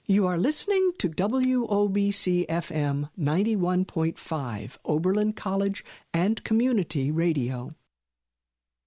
You are listening to WOBC FM 91.5, Oberlin College and Community Radio.